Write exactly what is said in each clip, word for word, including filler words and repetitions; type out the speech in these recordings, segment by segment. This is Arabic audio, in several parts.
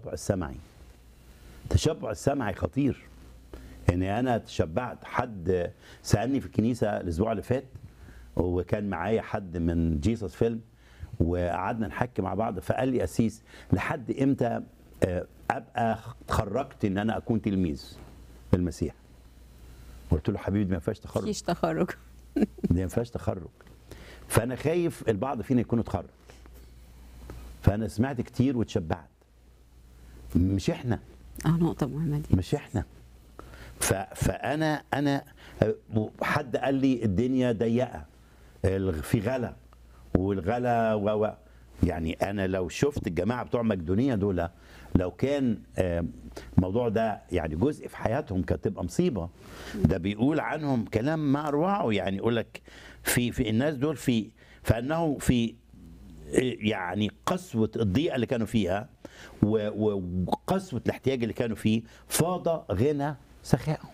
التشبع السمعي. التشبع السمعي خطير. يعني انا تشبعت. حد سالني في الكنيسه الاسبوع اللي فات، وكان معايا حد من جيسس فيلم، وقعدنا نحكي مع بعض، فقال لي أسيس لحد امتى ابقى اتخرجت ان انا اكون تلميذ للمسيح؟ قلت له حبيبي ما ينفعش تخرج. مفيش تخرج. ما ينفعش تخرج. فانا خايف البعض فينا يكون اتخرج. فانا سمعت كتير واتشبعت. مش احنا. اه نقطة مهمة دي. مش احنا. ف... فانا انا حد قال لي الدنيا ضيقه، في غلا، والغلا و... يعني انا لو شفت الجماعه بتوع مقدونيه دول، لو كان الموضوع ده يعني جزء في حياتهم كانت تبقى مصيبه. ده بيقول عنهم كلام ما اروعه، يعني يقول لك في في الناس دول في فانه في يعني قسوه الضيقه اللي كانوا فيها وقسوه الاحتياج اللي كانوا فيه فاض غنى سخائهم.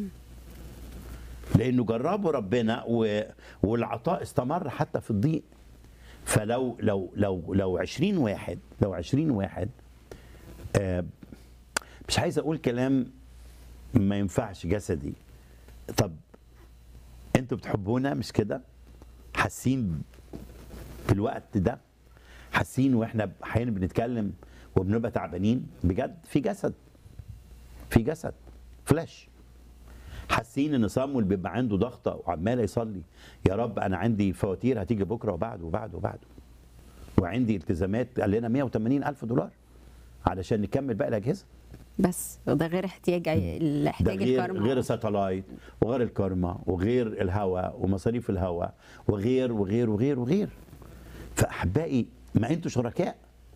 لانه جربوا ربنا والعطاء استمر حتى في الضيق. فلو لو لو لو عشرين واحد لو عشرين واحد آه مش عايز اقول كلام ما ينفعش جسدي. طب انتوا بتحبونا مش كده؟ حاسين بالوقت ده؟ حاسين واحنا احيانا بنتكلم وبنبقى تعبانين بجد؟ في جسد في جسد فلاش. حاسين ان صامويل بيبقى عنده ضغطه وعمال يصلي، يا رب انا عندي فواتير هتيجي بكره وبعده وبعده وبعده، وعندي التزامات قال لنا مية وتمانين ألف دولار علشان نكمل باقي الاجهزه. بس ده غير احتياج الاحتياج ده غير الكارما، غير الساتلايت وغير الكارما وغير الهواء ومصاريف الهواء وغير وغير وغير وغير. فاحبائي ما انتوا شركاء.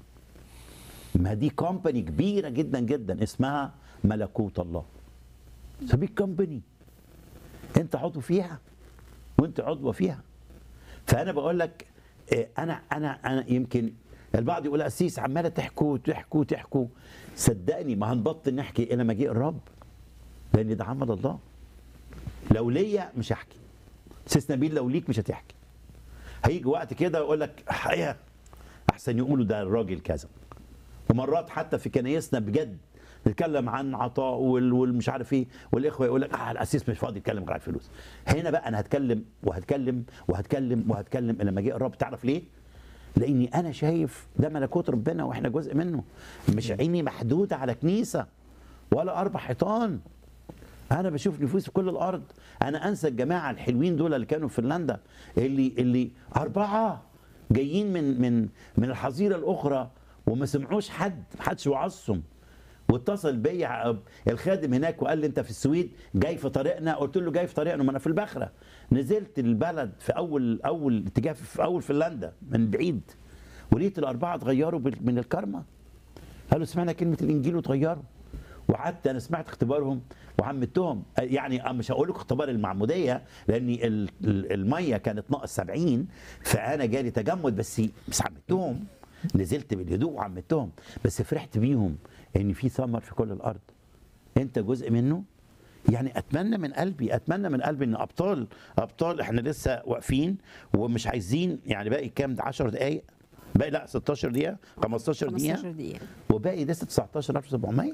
ما دي كومباني كبيره جدا جدا اسمها ملكوت الله. سبيك كومباني انت عضو فيها وانت عضوه فيها. فانا بقول لك انا انا انا يمكن البعض يقول اسيس عماله تحكوا تحكوا تحكوا. صدقني ما هنبطل نحكي الى مجيء الرب، لان ده عمل الله. لو ليا مش هحكي. سيس نبيل لو ليك مش هتحكي. هيجي وقت كده يقول لك حقيقه احسن يقولوا ده الراجل كذا. ومرات حتى في كنايسنا بجد نتكلم عن عطاء والمش عارف ايه، والاخوه يقول لك اه الاسيس مش فاضي يتكلم على الفلوس. هنا بقى انا هتكلم وهتكلم وهتكلم وهتكلم الى مجيء الرب. تعرف ليه؟ لاني انا شايف ده ملكوت ربنا واحنا جزء منه. مش عيني محدوده على كنيسه ولا اربع حيطان. انا بشوف نفوس في كل الارض. انا انسى الجماعه الحلوين دول اللي كانوا في فنلندا، اللي اللي اربعه جايين من من من الحظيره الاخرى وما سمعوش حد، ما حدش وعظهم. واتصل بيا الخادم هناك وقال لي انت في السويد جاي في طريقنا؟ قلت له جاي في طريقنا ما انا في البخره. نزلت البلد في اول اول اتجاه في اول فنلندا من بعيد، ولقيت الاربعه اتغيروا من الكارما. قالوا سمعنا كلمه الانجيل وتغيروا. وقعدت انا سمعت اختبارهم وعمدتهم. يعني مش هقول لكم اختبار المعموديه لان الميه كانت ناقص سبعين، فانا جالي تجمد، بس بس عمدتهم. نزلت بالهدوء وعمدتهم، بس فرحت بيهم ان في ثمر في كل الارض. انت جزء منه. يعني اتمنى من قلبي اتمنى من قلبي ان ابطال ابطال احنا لسه واقفين ومش عايزين، يعني باقي كام ده عشر دقائق، باقي لا ستاشر دقيقه خمستاشر دقيقه دقيقة وباقي لسه تسعتاشر ألف وسبعمية.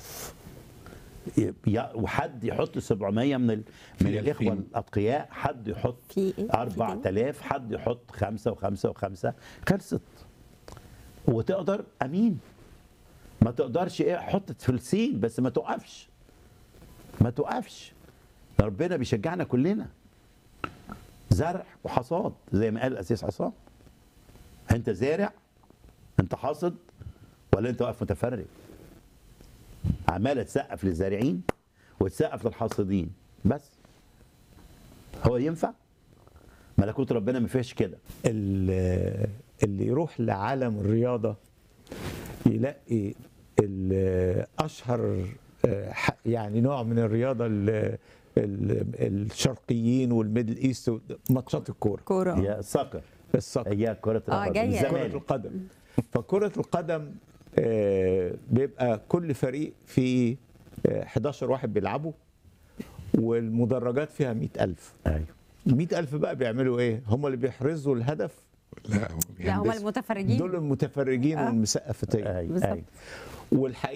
وحد يحط سبعمية من ال... من الاخوه الاتقياء، حد يحط أربعة آلاف، حد يحط خمسة وخمسة وخمسة. خلصت. وتقدر امين. ما تقدرش ايه حط فلسين، بس ما توقفش ما توقفش. ربنا بيشجعنا كلنا. زرع وحصاد زي ما قال الاسيس عصام. انت زارع، انت حاصد، ولا انت واقف متفرج عماله تسقف للزارعين وتسقف للحاصدين بس؟ هو ينفع؟ ملكوت ربنا ما فيهاش كده. اللي يروح لعالم الرياضه يلاقي الاشهر يعني نوع من الرياضه الشرقيين والميدل ايست، ماتشات الكوره. كوره هي الصقر الصقر هي كره القدم. آه كره القدم. فكره القدم بيبقى كل فريق فيه حداشر واحد بيلعبوا، والمدرجات فيها مئة ألف. ايوه مئة ألف بقى بيعملوا ايه؟ هم اللي بيحرزوا الهدف؟ لا هم المتفرجين. دول المتفرجين آه. والمسقفتين. ايوه والحقيقه